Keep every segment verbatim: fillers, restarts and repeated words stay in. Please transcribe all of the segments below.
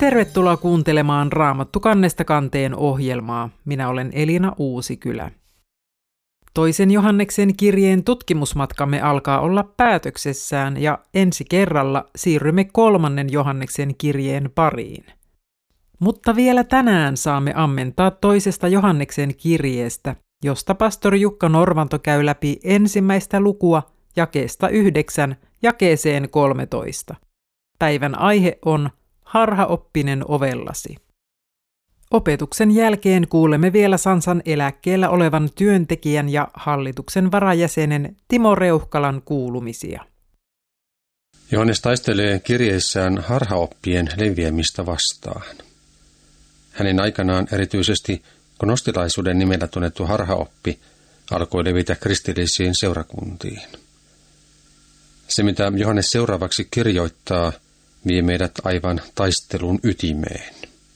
Tervetuloa kuuntelemaan Raamattu kannesta kanteen ohjelmaa. Minä olen Elina Uusikylä. Toisen Johanneksen kirjeen tutkimusmatkamme alkaa olla päätöksessään ja ensi kerralla siirrymme kolmannen Johanneksen kirjeen pariin. Mutta vielä tänään saamme ammentaa toisesta Johanneksen kirjeestä, josta pastori Jukka Norvanto käy läpi ensimmäistä lukua jakeesta yhdeksän jakeeseen kolmetoista. Päivän aihe on harhaoppinen ovellasi. Opetuksen jälkeen kuulemme vielä Sansan eläkkeellä olevan työntekijän ja hallituksen varajäsenen Timo Reuhkalan kuulumisia. Johannes taistelee kirjeissään harhaoppien leviämistä vastaan. Hänen aikanaan erityisesti gnostilaisuuden nimellä tunnettu harhaoppi alkoi levitä kristillisiin seurakuntiin. Se, mitä Johannes seuraavaksi kirjoittaa, vie meidät aivan taistelun ytimeen.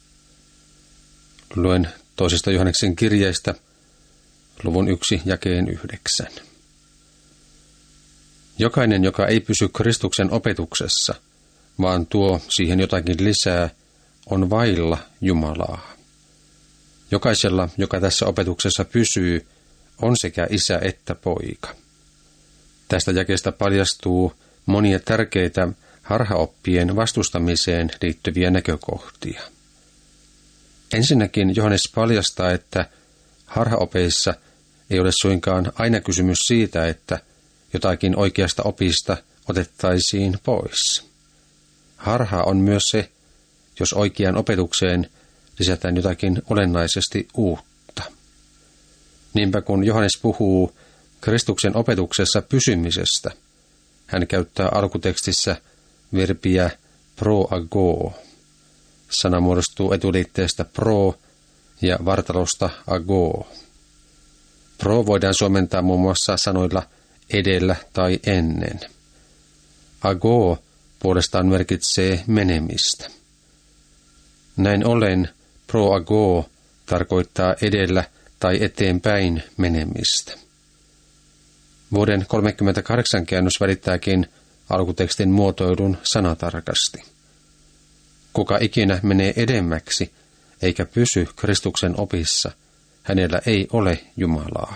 Luen toisesta Johanneksen kirjeestä luvun yksi jakeen yhdeksän. Jokainen, joka ei pysy Kristuksen opetuksessa, vaan tuo siihen jotakin lisää, on vailla Jumalaa. Jokaisella, joka tässä opetuksessa pysyy, on sekä isä että poika. Tästä jakeesta paljastuu monia tärkeitä harhaoppien vastustamiseen liittyviä näkökohtia. Ensinnäkin Johannes paljastaa, että harhaopeissa ei ole suinkaan aina kysymys siitä, että jotakin oikeasta opista otettaisiin pois. Harha on myös se, jos oikeaan opetukseen lisätään jotakin olennaisesti uutta. Niinpä kun Johannes puhuu Kristuksen opetuksessa pysymisestä, hän käyttää alkutekstissä verbiä pro ago. Sana muodostuu etuliitteestä pro ja vartalosta ago. Pro voidaan suomentaa muun muassa sanoilla edellä tai ennen. Ago puolestaan merkitsee menemistä. Näin ollen pro ago tarkoittaa edellä tai eteenpäin menemistä. Vuoden kolmekymmentäkahdeksan käännös välittääkin alkutekstin muotoilun sanatarkasti. Kuka ikinä menee edemmäksi eikä pysy Kristuksen opissa, hänellä ei ole Jumalaa.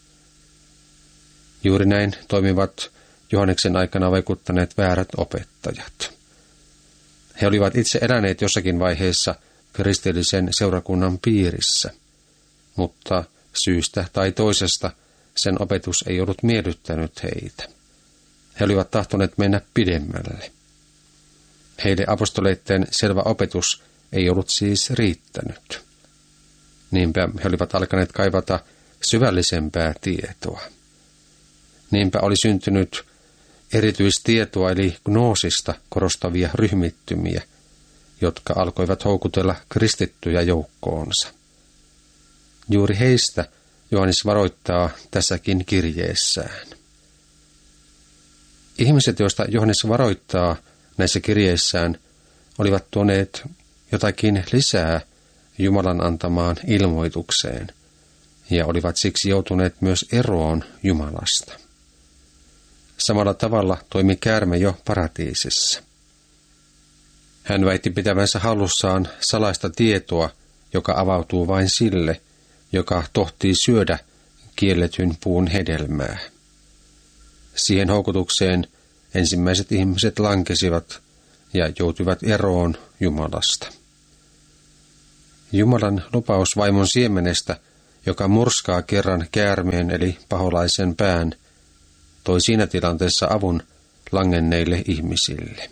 Juuri näin toimivat Johanneksen aikana vaikuttaneet väärät opettajat. He olivat itse eläneet jossakin vaiheessa kristillisen seurakunnan piirissä, mutta syystä tai toisesta sen opetus ei ollut miellyttänyt heitä. He olivat tahtoneet mennä pidemmälle. Heille apostoleiden selvä opetus ei ollut siis riittänyt. Niinpä he olivat alkaneet kaivata syvällisempää tietoa. Niinpä oli syntynyt erityistietoa eli gnoosista korostavia ryhmittymiä, jotka alkoivat houkutella kristittyjä joukkoonsa. Juuri heistä Johannes varoittaa tässäkin kirjeessään. Ihmiset, joista Johannes varoittaa näissä kirjeissään, olivat tuoneet jotakin lisää Jumalan antamaan ilmoitukseen ja olivat siksi joutuneet myös eroon Jumalasta. Samalla tavalla toimi käärme jo paratiisissa. Hän väitti pitävänsä hallussaan salaista tietoa, joka avautuu vain sille, joka tohtii syödä kielletyn puun hedelmää. Siihen houkutukseen ensimmäiset ihmiset lankesivat ja joutuivat eroon Jumalasta. Jumalan lupaus vaimon siemenestä, joka murskaa kerran käärmeen eli paholaisen pään, toi siinä tilanteessa avun langenneille ihmisille.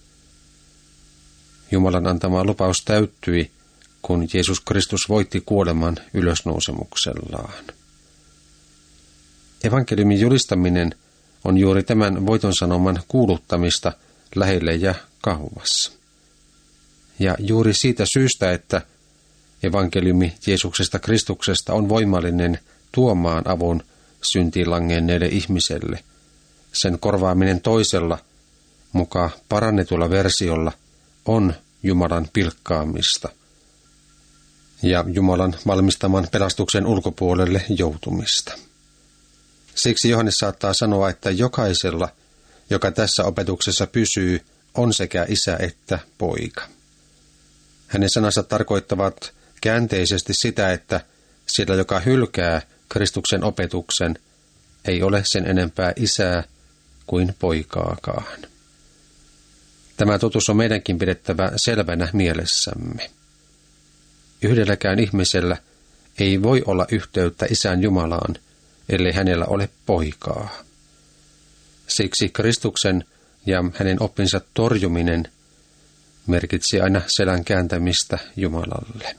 Jumalan antama lupaus täyttyi, kun Jeesus Kristus voitti kuoleman ylösnousemuksellaan. Evankeliumin julistaminen on juuri tämän voiton sanoman kuuluttamista lähelle ja kauas. Ja juuri siitä syystä, että evankeliumi Jeesuksesta Kristuksesta on voimallinen tuomaan avun syntiin langenneelle ihmiselle, sen korvaaminen toisella, muka parannetulla versiolla, on Jumalan pilkkaamista ja Jumalan valmistaman pelastuksen ulkopuolelle joutumista. Siksi Johannes saattaa sanoa, että jokaisella, joka tässä opetuksessa pysyy, on sekä isä että poika. Hänen sanansa tarkoittavat käänteisesti sitä, että sillä, joka hylkää Kristuksen opetuksen, ei ole sen enempää isää kuin poikaakaan. Tämä totuus on meidänkin pidettävä selvänä mielessämme. Yhdelläkään ihmisellä ei voi olla yhteyttä Isän Jumalaan, ellei hänellä ole poikaa. Siksi Kristuksen ja hänen oppinsa torjuminen merkitsi aina selän kääntämistä Jumalalle.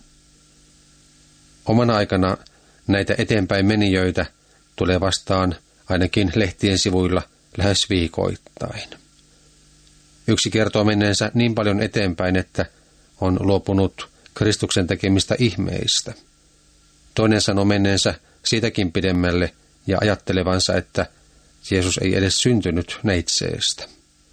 Omana aikana näitä eteenpäin menijöitä tulee vastaan ainakin lehtien sivuilla lähes viikoittain. Yksi kertoo menneensä niin paljon eteenpäin, että on luopunut Kristuksen tekemistä ihmeistä. Toinen sanoo menneensä siitäkin pidemmälle ja ajattelevansa, että Jeesus ei edes syntynyt neitseestä.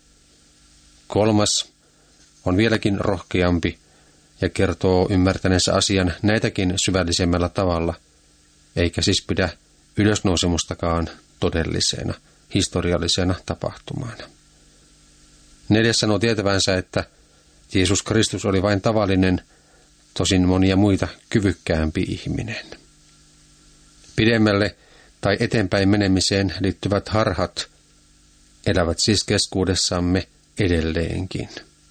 Kolmas on vieläkin rohkeampi ja kertoo ymmärtäneensä asian näitäkin syvällisemmällä tavalla, eikä siis pidä ylösnousemustakaan todellisena, historiallisena tapahtumana. Neljäs sanoo tietävänsä, että Jeesus Kristus oli vain tavallinen, tosin monia muita kyvykkäämpi ihminen. Pidemmälle tai eteenpäin menemiseen liittyvät harhat elävät siis keskuudessamme edelleenkin.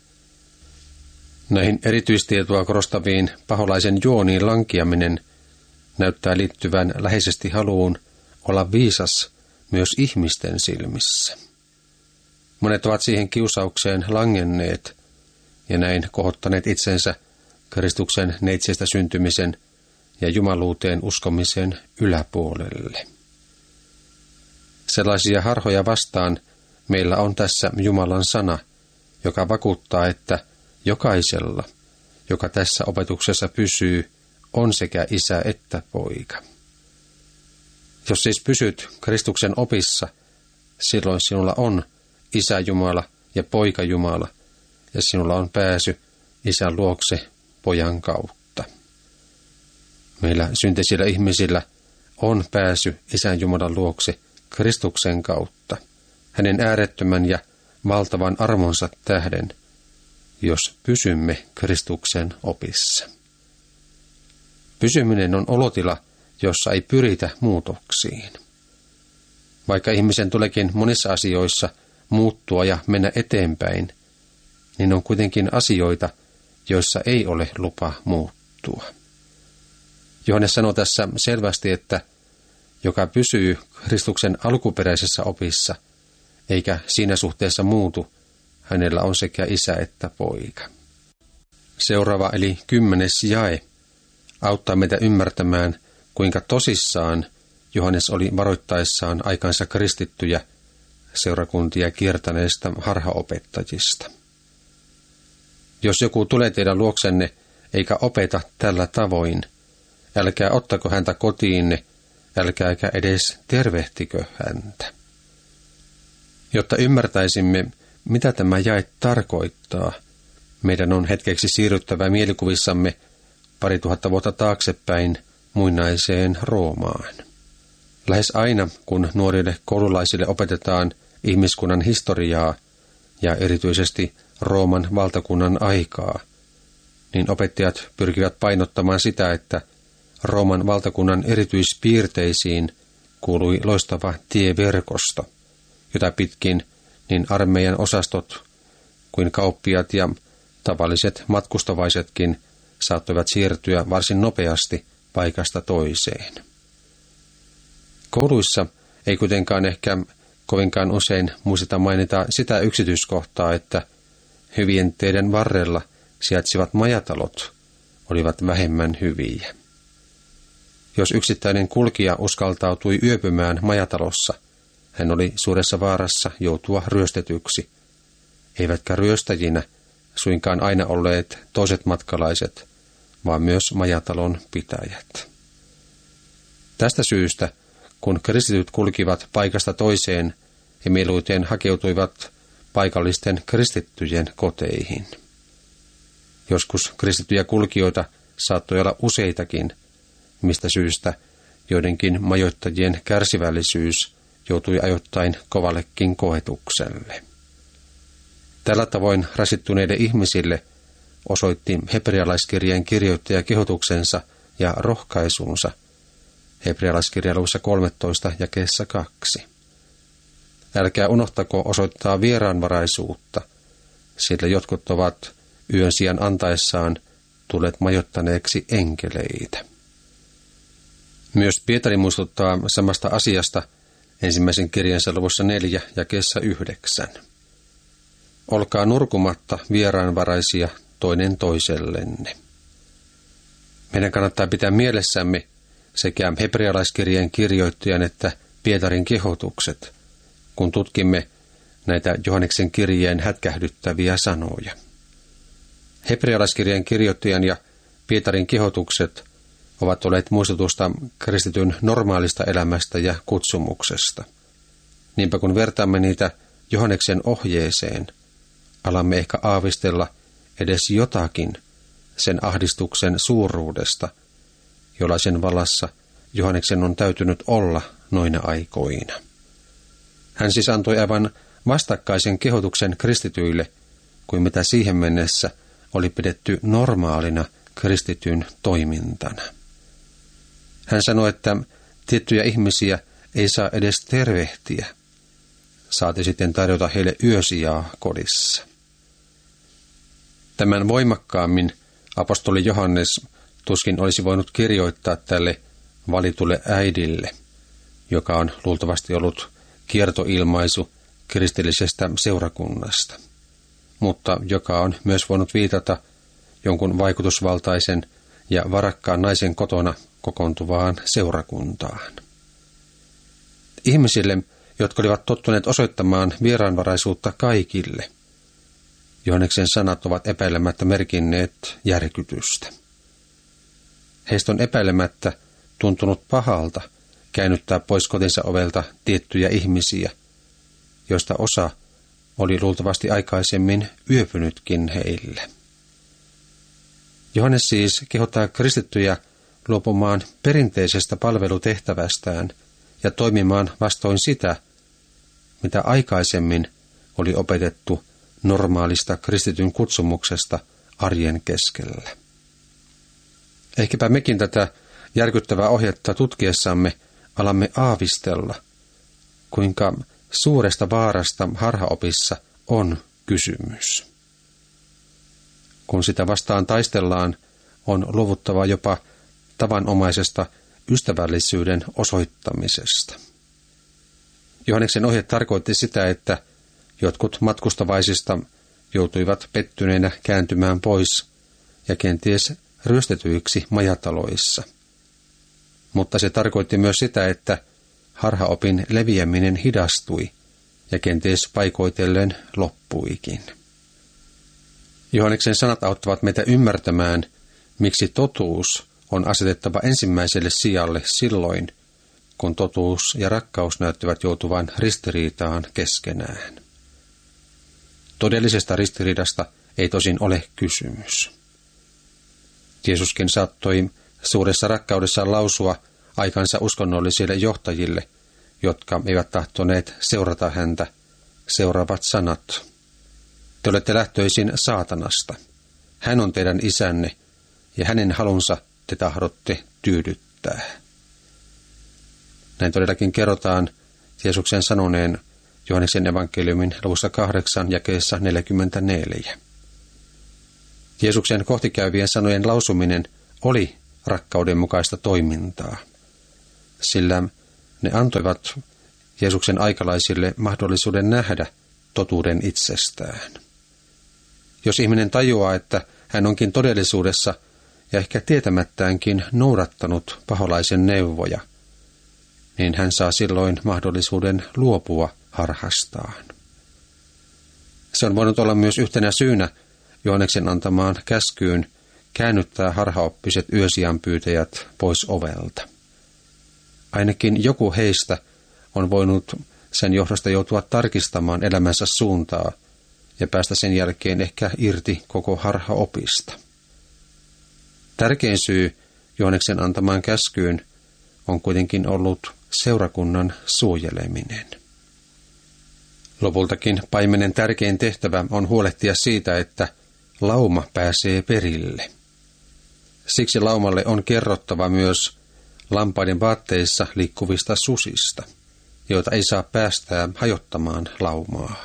Näihin erityistietoa korostaviin paholaisen juoniin lankiaminen näyttää liittyvän läheisesti haluun olla viisas myös ihmisten silmissä. Monet ovat siihen kiusaukseen langenneet ja näin kohottaneet itsensä Kristuksen neitseestä syntymisen ja jumaluuteen uskomisen yläpuolelle. Sellaisia harhoja vastaan meillä on tässä Jumalan sana, joka vakuuttaa, että jokaisella, joka tässä opetuksessa pysyy, on sekä isä että poika. Jos siis pysyt Kristuksen opissa, silloin sinulla on Isä Jumala ja Poika Jumala, ja sinulla on pääsy Isän luokse Pojan kautta. Meillä syntisillä ihmisillä on pääsy Isän Jumalan luokse Kristuksen kautta, hänen äärettömän ja valtavan armonsa tähden, jos pysymme Kristuksen opissa. Pysyminen on olotila, jossa ei pyritä muutoksiin. Vaikka ihmisen tuleekin monissa asioissa muuttua ja mennä eteenpäin, niin on kuitenkin asioita, joissa ei ole lupa muuttua. Johannes sanoo tässä selvästi, että joka pysyy Kristuksen alkuperäisessä opissa, eikä siinä suhteessa muutu, hänellä on sekä isä että poika. Seuraava eli kymmenes jae auttaa meitä ymmärtämään, kuinka tosissaan Johannes oli varoittaessaan aikansa kristittyjä seurakuntia kiertäneistä harhaopettajista. Jos joku tulee teidän luoksenne eikä opeta tällä tavoin, älkää ottako häntä kotiinne, älkääkä edes tervehtikö häntä. Jotta ymmärtäisimme, mitä tämä jae tarkoittaa, meidän on hetkeksi siirryttävä mielikuvissamme pari tuhatta vuotta taaksepäin muinaiseen Roomaan. Lähes aina, kun nuorille koululaisille opetetaan ihmiskunnan historiaa ja erityisesti Rooman valtakunnan aikaa, niin opettajat pyrkivät painottamaan sitä, että Rooman valtakunnan erityispiirteisiin kuului loistava tieverkosto, jota pitkin niin armeijan osastot kuin kauppiat ja tavalliset matkustavaisetkin saattoivat siirtyä varsin nopeasti paikasta toiseen. Kouluissa ei kuitenkaan ehkä kovinkaan usein muisteta mainita sitä yksityiskohtaa, että hyvien teiden varrella sijaitsivat majatalot olivat vähemmän hyviä. Jos yksittäinen kulkija uskaltautui yöpymään majatalossa, hän oli suuressa vaarassa joutua ryöstetyksi, eivätkä ryöstäjinä suinkaan aina olleet toiset matkalaiset, vaan myös majatalon pitäjät. Tästä syystä, kun kristityt kulkivat paikasta toiseen, he mieluiten hakeutuivat paikallisten kristittyjen koteihin. Joskus kristittyjä kulkijoita saattoi olla useitakin, mistä syystä joidenkin majoittajien kärsivällisyys joutui ajoittain kovallekin koetukselle. Tällä tavoin rasittuneille ihmisille osoitti hebrealaiskirjeen kirjoittaja kehotuksensa ja rohkaisuunsa hebrealaiskirjan luvussa kolmetoista jakeessa kaksi. Älkää unohtako osoittaa vieraanvaraisuutta, sillä jotkut ovat yön sijaan antaessaan tulleet majoittaneeksi enkeleitä. Myös Pietari muistuttaa samasta asiasta ensimmäisen kirjansa luvussa neljä jakeessa yhdeksän. Olkaa nurkumatta vieraanvaraisia toinen toisellenne. Meidän kannattaa pitää mielessämme sekä hebrealaiskirjeen kirjoittajan että Pietarin kehotukset, kun tutkimme näitä Johanneksen kirjeen hätkähdyttäviä sanoja. Hebrealaiskirjeen kirjoittajan ja Pietarin kehotukset ovat olleet muistutusta kristityn normaalista elämästä ja kutsumuksesta. Niinpä kun vertaamme niitä Johanneksen ohjeeseen, alamme ehkä aavistella edes jotakin sen ahdistuksen suuruudesta, jollaisen vallassa Johanneksen on täytynyt olla noina aikoina. Hän siis antoi aivan vastakkaisen kehotuksen kristityille, kuin mitä siihen mennessä oli pidetty normaalina kristityn toimintana. Hän sanoi, että tiettyjä ihmisiä ei saa edes tervehtiä, saati sitten tarjota heille yösijaa kodissa. Tämän voimakkaammin apostoli Johannes tuskin olisi voinut kirjoittaa tälle valitulle äidille, joka on luultavasti ollut kiertoilmaisu kristillisestä seurakunnasta, mutta joka on myös voinut viitata jonkun vaikutusvaltaisen ja varakkaan naisen kotona kokoontuvaan seurakuntaan. Ihmisille, jotka olivat tottuneet osoittamaan vieraanvaraisuutta kaikille, Johanneksen sanat ovat epäilemättä merkinneet järkytystä. Heistä on epäilemättä tuntunut pahalta käännyttää pois kotinsa ovelta tiettyjä ihmisiä, joista osa oli luultavasti aikaisemmin yöpynytkin heille. Johannes siis kehottaa kristittyjä luopumaan perinteisestä palvelutehtävästään ja toimimaan vastoin sitä, mitä aikaisemmin oli opetettu normaalista kristityn kutsumuksesta arjen keskellä. Ehkäpä mekin tätä järkyttävää ohjetta tutkiessamme alamme aavistella, kuinka suuresta vaarasta harhaopissa on kysymys. Kun sitä vastaan taistellaan, on luovuttava jopa tavanomaisesta ystävällisyyden osoittamisesta. Johanneksen ohje tarkoitti sitä, että jotkut matkustavaisista joutuivat pettyneenä kääntymään pois ja kenties ryöstetyiksi majataloissa. Mutta se tarkoitti myös sitä, että harhaopin leviäminen hidastui ja kenties paikoitellen loppuikin. Johanneksen sanat auttavat meitä ymmärtämään, miksi totuus on asetettava ensimmäiselle sijalle silloin, kun totuus ja rakkaus näyttävät joutuvan ristiriitaan keskenään. Todellisesta ristiriidasta ei tosin ole kysymys. Jeesuskin saattoi suuressa rakkaudessaan lausua aikansa uskonnollisille johtajille, jotka eivät tahtoneet seurata häntä, seuraavat sanat. Te olette lähtöisin saatanasta. Hän on teidän isänne, ja hänen halunsa te tahdotte tyydyttää. Näin todellakin kerrotaan Jeesuksen sanoneen Johanneksen evankeliumin luvussa kahdeksan jakeessa neljäkymmentäneljä. Jeesuksen kohtikäyvien sanojen lausuminen oli rakkauden mukaista toimintaa, sillä ne antoivat Jeesuksen aikalaisille mahdollisuuden nähdä totuuden itsestään. Jos ihminen tajuaa, että hän onkin todellisuudessa ja ehkä tietämättäänkin noudattanut paholaisen neuvoja, niin hän saa silloin mahdollisuuden luopua harhastaan. Se on voinut olla myös yhtenä syynä Johanneksen antamaan käskyyn käännyttää harhaoppiset yösijanpyytäjät pois ovelta. Ainakin joku heistä on voinut sen johdosta joutua tarkistamaan elämänsä suuntaa ja päästä sen jälkeen ehkä irti koko harhaopista. Tärkein syy Johanneksen antamaan käskyyn on kuitenkin ollut seurakunnan suojeleminen. Lopultakin paimenen tärkein tehtävä on huolehtia siitä, että lauma pääsee perille. Siksi laumalle on kerrottava myös lampaiden vaatteissa liikkuvista susista, joita ei saa päästää hajottamaan laumaa.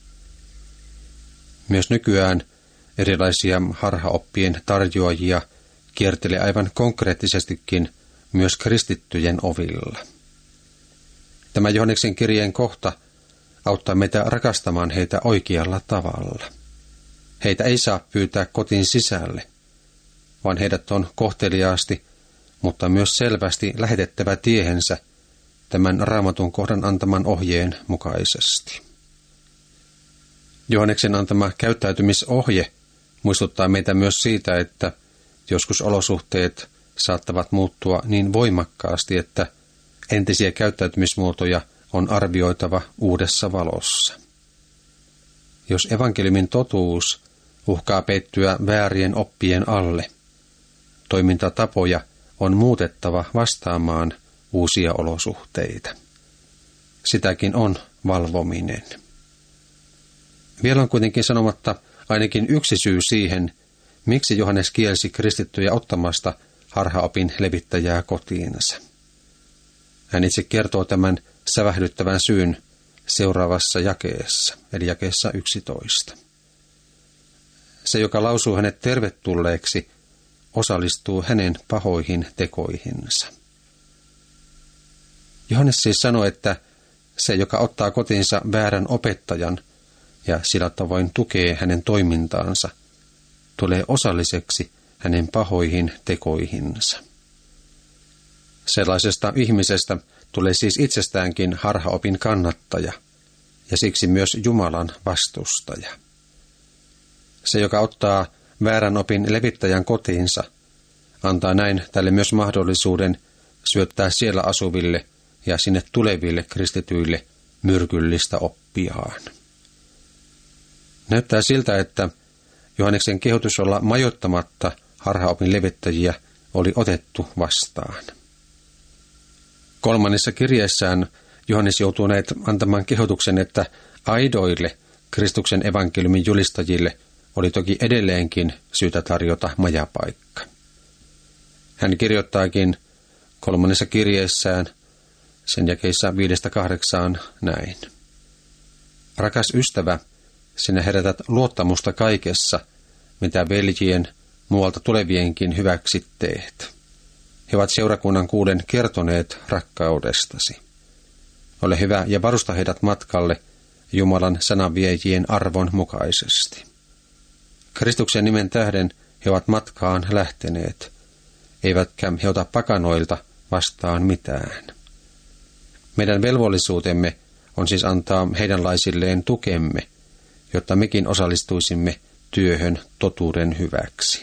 Myös nykyään erilaisia harhaoppien tarjoajia kiertelee aivan konkreettisestikin myös kristittyjen ovilla. Tämä Johanneksen kirjeen kohta auttaa meitä rakastamaan heitä oikealla tavalla. Heitä ei saa pyytää kotiin sisälle, vaan heidät on kohteliaasti, mutta myös selvästi lähetettävä tiehensä tämän Raamatun kohdan antaman ohjeen mukaisesti. Johanneksen antama käyttäytymisohje muistuttaa meitä myös siitä, että joskus olosuhteet saattavat muuttua niin voimakkaasti, että entisiä käyttäytymismuotoja on arvioitava uudessa valossa. Jos evankeliumin totuus uhkaa peittyä väärien oppien alle, toimintatapoja on muutettava vastaamaan uusia olosuhteita. Sitäkin on valvominen. Vielä on kuitenkin sanomatta ainakin yksi syy siihen, miksi Johannes kielsi kristittyjä ottamasta harhaopin levittäjää kotiinsa. Hän itse kertoo tämän sävähdyttävän syyn seuraavassa jakeessa, eli jakeessa yksitoista. Se, joka lausuu hänet tervetulleeksi, osallistuu hänen pahoihin tekoihinsa. Johannes siis sanoi, että se, joka ottaa kotiinsa väärän opettajan ja sillä tavoin tukee hänen toimintaansa, tulee osalliseksi hänen pahoihin tekoihinsa. Sellaisesta ihmisestä tulee siis itsestäänkin harhaopin kannattaja ja siksi myös Jumalan vastustaja. Se, joka ottaa väärän opin levittäjän kotiinsa, antaa näin tälle myös mahdollisuuden syöttää siellä asuville ja sinne tuleville kristityille myrkyllistä oppiaan. Näyttää siltä, että Johanneksen kehotus olla majoittamatta harhaopin levittäjiä oli otettu vastaan. Kolmannessa kirjeessään Johannes joutuu näet antamaan kehotuksen, että aidoille Kristuksen evankeliumin julistajille oli toki edelleenkin syytä tarjota majapaikka. Hän kirjoittaakin kolmannessa kirjeessään sen jakeissa viidestä kahdeksaan näin. Rakas ystävä, sinä herätät luottamusta kaikessa, mitä veljien muualta tulevienkin hyväksi teet. He ovat seurakunnan kuuden kertoneet rakkaudestasi. Ole hyvä ja varusta heidät matkalle Jumalan sananviejien arvon mukaisesti. Kristuksen nimen tähden he ovat matkaan lähteneet, eivätkä he ota pakanoilta vastaan mitään. Meidän velvollisuutemme on siis antaa heidänlaisilleen tukemme, jotta mekin osallistuisimme työhön totuuden hyväksi.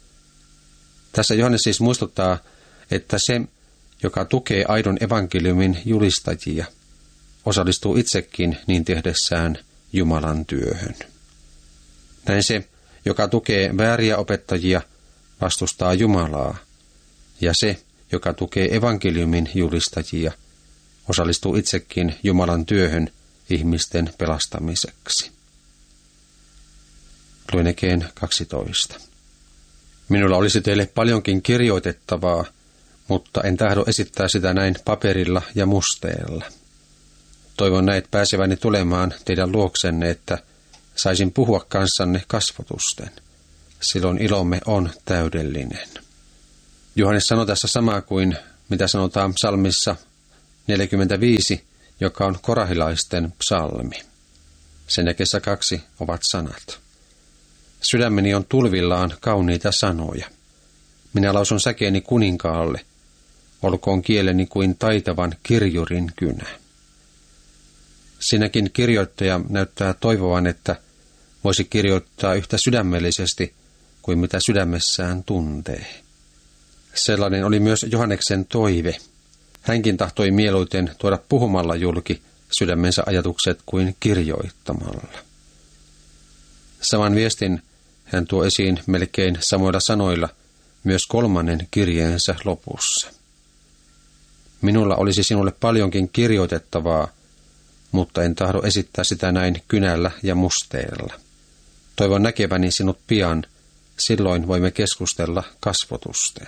Tässä Johannes siis muistuttaa, että se, joka tukee aidon evankeliumin julistajia, osallistuu itsekin niin tehdessään Jumalan työhön. Näin se, joka tukee vääriä opettajia, vastustaa Jumalaa, ja se, joka tukee evankeliumin julistajia, osallistuu itsekin Jumalan työhön ihmisten pelastamiseksi. Luen ekeen kaksitoista. Minulla olisi teille paljonkin kirjoitettavaa, mutta en tahdo esittää sitä näin paperilla ja musteella. Toivon näet pääseväni tulemaan teidän luoksenne, että saisin puhua kanssanne kasvotusten. Silloin ilomme on täydellinen. Johannes sanoi tässä samaa kuin mitä sanotaan psalmissa neljäkymmentäviisi, joka on korahilaisten psalmi. Sen jakeessa kaksi ovat sanat. Sydämeni on tulvillaan kauniita sanoja. Minä lausun säkeeni kuninkaalle, olkoon kieleni kuin taitavan kirjurin kynä. Siinäkin kirjoittaja näyttää toivovan, että voisi kirjoittaa yhtä sydämellisesti kuin mitä sydämessään tuntee. Sellainen oli myös Johanneksen toive. Hänkin tahtoi mieluiten tuoda puhumalla julki sydämensä ajatukset kuin kirjoittamalla. Saman viestin hän tuo esiin melkein samoilla sanoilla myös kolmannen kirjeensä lopussa. Minulla olisi sinulle paljonkin kirjoitettavaa, mutta en tahdo esittää sitä näin kynällä ja musteella. Toivon näkeväni sinut pian, silloin voimme keskustella kasvotusten.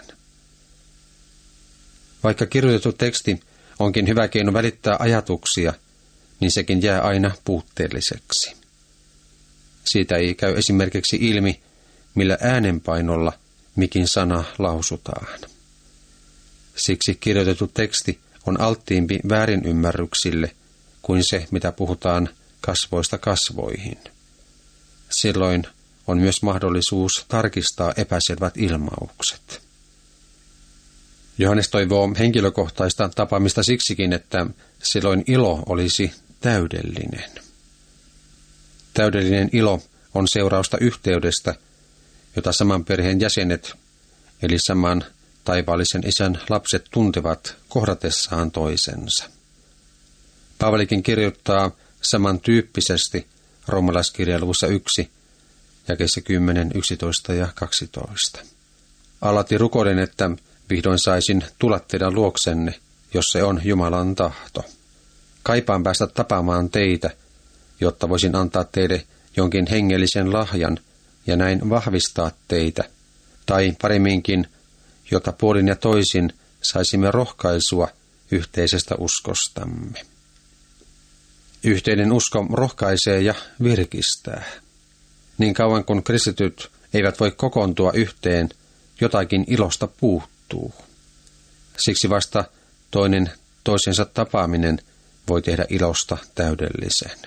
Vaikka kirjoitettu teksti onkin hyvä keino välittää ajatuksia, niin sekin jää aina puutteelliseksi. Siitä ei käy esimerkiksi ilmi, millä äänenpainolla mikin sana lausutaan. Siksi kirjoitettu teksti on alttiimpi väärinymmärryksille kuin se, mitä puhutaan kasvoista kasvoihin. Silloin on myös mahdollisuus tarkistaa epäselvät ilmaukset. Johannes toivoo henkilökohtaista tapaamista siksikin, että silloin ilo olisi täydellinen. Täydellinen ilo on seurausta yhteydestä, jota saman perheen jäsenet, eli saman taivaallisen isän lapset tuntevat kohdatessaan toisensa. Paavalikin kirjoittaa samantyyppisesti roomalaiskirjan luvussa yksi, jakeissa kymmenen, yksitoista ja kaksitoista. Alati rukoilen, että vihdoin saisin tulla teidän luoksenne, jos se on Jumalan tahto. Kaipaan päästä tapaamaan teitä, jotta voisin antaa teille jonkin hengellisen lahjan ja näin vahvistaa teitä, tai paremminkin, jotta puolin ja toisin saisimme rohkaisua yhteisestä uskostamme. Yhteinen usko rohkaisee ja virkistää. Niin kauan kuin kristityt eivät voi kokoontua yhteen, jotakin ilosta puuttuu. Siksi vasta toinen toisensa tapaaminen voi tehdä ilosta täydellisen.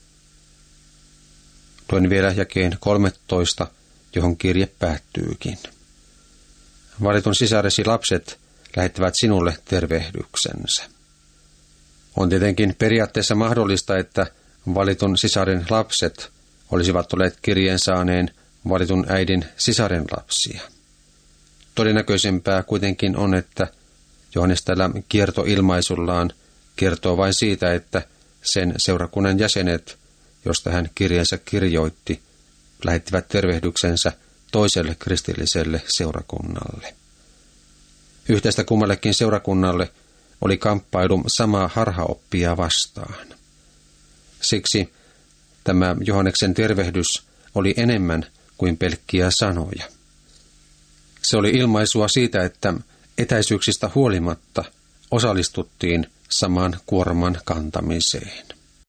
Luen vielä jakeen kolmetoista, johon kirje päättyykin. Valitun sisaresi lapset lähettävät sinulle tervehdyksensä. On tietenkin periaatteessa mahdollista, että valitun sisaren lapset olisivat olleet kirjeen saaneen valitun äidin sisaren lapsia. Todennäköisempää kuitenkin on, että Johannes tällä kiertoilmaisullaan kertoo vain siitä, että sen seurakunnan jäsenet, josta hän kirjeensä kirjoitti, lähettivät tervehdyksensä toiselle kristilliselle seurakunnalle. Yhteistä kummallekin seurakunnalle oli kamppailu samaa harhaoppia vastaan. Siksi tämä Johanneksen tervehdys oli enemmän kuin pelkkiä sanoja. Se oli ilmaisua siitä, että etäisyyksistä huolimatta osallistuttiin saman kuorman kantamiseen.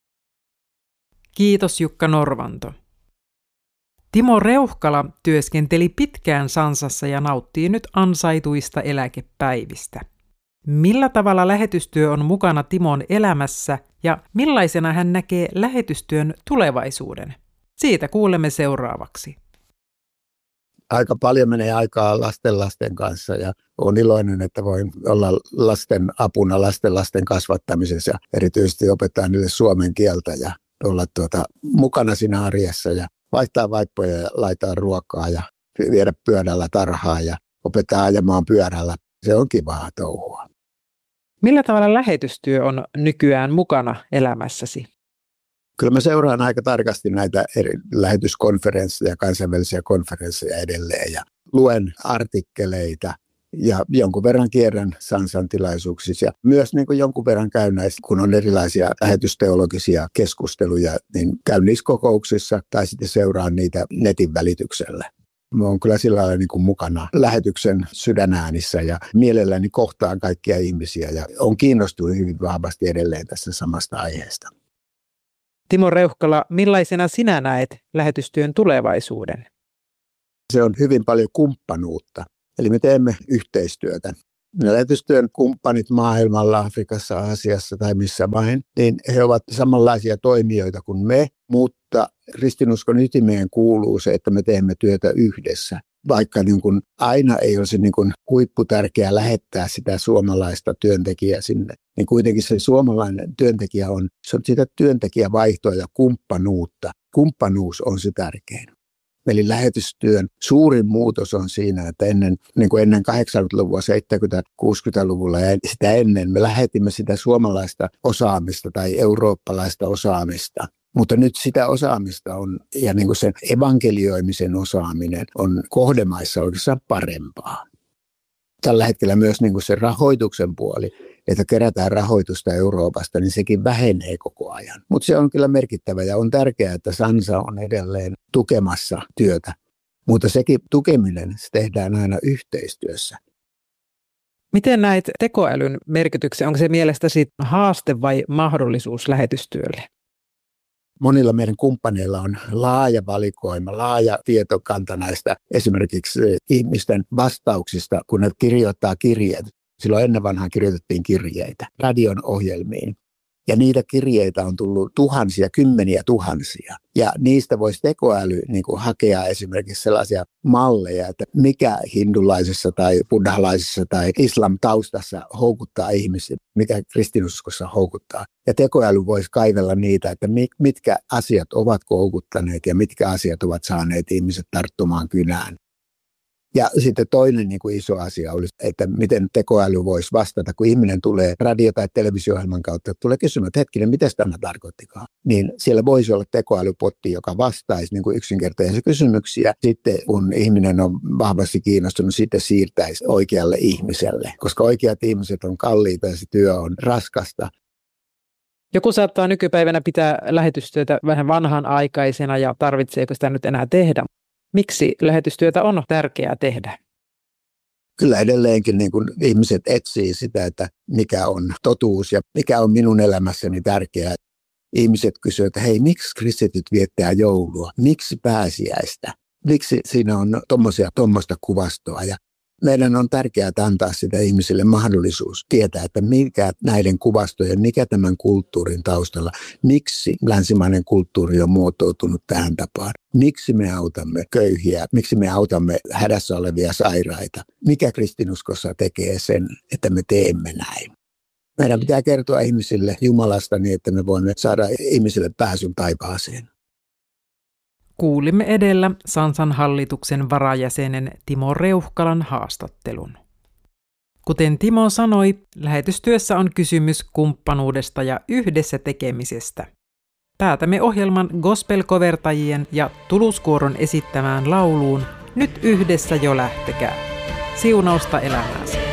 Kiitos Jukka Norvanto. Timo Reuhkala työskenteli pitkään Sansassa ja nauttii nyt ansaituista eläkepäivistä. Millä tavalla lähetystyö on mukana Timon elämässä ja millaisena hän näkee lähetystyön tulevaisuuden? Siitä kuulemme seuraavaksi. Aika paljon menee aikaa lasten lasten kanssa ja olen iloinen, että voin olla lasten apuna lasten lasten kasvattamisessa ja erityisesti opettaa niille suomen kieltä ja olla tuota, mukana siinä arjessa ja vaihtaa vaippoja ja laittaa ruokaa ja viedä pyörällä tarhaa ja opettaa ajamaan pyörällä. Se on kivaa touhua. Millä tavalla lähetystyö on nykyään mukana elämässäsi? Kyllä mä seuraan aika tarkasti näitä eri lähetyskonferensseja, kansainvälisiä konferensseja edelleen ja luen artikkeleita ja jonkun verran kierrän Sansan tilaisuuksissa ja myös niin kuin jonkun verran käyn näissä, kun on erilaisia lähetysteologisia keskusteluja, niin käyn niissä kokouksissa tai sitten seuraan niitä netin välityksellä. Mä oon kyllä sillä lailla niin kuin mukana lähetyksen sydänäänissä ja mielelläni kohtaan kaikkia ihmisiä ja on kiinnostunut hyvin vahvasti edelleen tässä samasta aiheesta. Timo Reuhkala, millaisena sinä näet lähetystyön tulevaisuuden? Se on hyvin paljon kumppanuutta. Eli me teemme yhteistyötä. Ne lähetystyön kumppanit maailmalla, Afrikassa, Aasiassa tai missä vain, niin he ovat samanlaisia toimijoita kuin me, mutta kristinuskon ytimeen kuuluu se, että me teemme työtä yhdessä. Vaikka niin kuin aina ei olisi niin kuin huipputärkeää lähettää sitä suomalaista työntekijää sinne, niin kuitenkin se suomalainen työntekijä on, se on sitä työntekijävaihtoa ja kumppanuutta. Kumppanuus on se tärkein. Eli lähetystyön suurin muutos on siinä, että ennen, niin kuin ennen kahdeksankymmentäluvua, seitsemänkymmentä-, kuusikymmentäluvulla ja sitä ennen me lähetimme sitä suomalaista osaamista tai eurooppalaista osaamista. Mutta nyt sitä osaamista on, ja niin kuin sen evankelioimisen osaaminen on kohdemaissa oikeastaan parempaa. Tällä hetkellä myös niin kuin se rahoituksen puoli, että kerätään rahoitusta Euroopasta, niin sekin vähenee koko ajan. Mutta se on kyllä merkittävä ja on tärkeää, että Sansa on edelleen tukemassa työtä. Mutta sekin tukeminen se tehdään aina yhteistyössä. Miten näet tekoälyn merkityksen? Onko se mielestäsi haaste vai mahdollisuus lähetystyölle? Monilla meidän kumppaneilla on laaja valikoima, laaja tietokanta näistä esimerkiksi ihmisten vastauksista, kun ne kirjoittaa kirjeet. Silloin ennen vanhaan kirjoitettiin kirjeitä radion ohjelmiin. Ja niitä kirjeitä on tullut tuhansia, kymmeniä tuhansia. Ja niistä voisi tekoäly niin kuin hakea esimerkiksi sellaisia malleja, että mikä hindulaisessa tai buddhalaisessa tai islam-taustassa houkuttaa ihmisiä, mikä kristinuskossa houkuttaa. Ja tekoäly voisi kaivella niitä, että mitkä asiat ovat houkuttaneet ja mitkä asiat ovat saaneet ihmiset tarttumaan kynään. Ja sitten toinen niin kuin iso asia olisi, että miten tekoäly voisi vastata, kun ihminen tulee radio- tai televisio-ohjelman kautta, tulee kysymään, että hetkinen, mitä tämä tarkoittikaan. Niin siellä voisi olla tekoälypotti, joka vastaisi niin kuin yksinkertaisia kysymyksiä. Sitten kun ihminen on vahvasti kiinnostunut, sitten siirtäisi oikealle ihmiselle, koska oikeat ihmiset on kalliita ja se työ on raskasta. Joku saattaa nykypäivänä pitää lähetystyötä vähän vanhanaikaisena ja tarvitseeko sitä nyt enää tehdä? Miksi lähetystyötä on tärkeää tehdä? Kyllä edelleenkin niin kun ihmiset etsii sitä, että mikä on totuus ja mikä on minun elämässäni tärkeää. Ihmiset kysyvät, että hei, miksi kristityt viettää joulua? Miksi pääsiäistä? Miksi siinä on tuommoista kuvastoa? Ja meidän on tärkeää antaa sitä ihmisille mahdollisuus tietää, että mikä näiden kuvastojen, mikä tämän kulttuurin taustalla, miksi länsimainen kulttuuri on muotoutunut tähän tapaan, miksi me autamme köyhiä, miksi me autamme hädässä olevia sairaita, mikä kristinuskossa tekee sen, että me teemme näin. Meidän pitää kertoa ihmisille Jumalasta niin, että me voimme saada ihmisille pääsyn taivaaseen. Kuulimme edellä Sansan hallituksen varajäsenen Timo Reuhkalan haastattelun. Kuten Timo sanoi, lähetystyössä on kysymys kumppanuudesta ja yhdessä tekemisestä. Päätämme ohjelman gospel-kovertajien ja tuluskuoron esittämään lauluun Nyt yhdessä jo lähtekää. Siunausta elämääsi.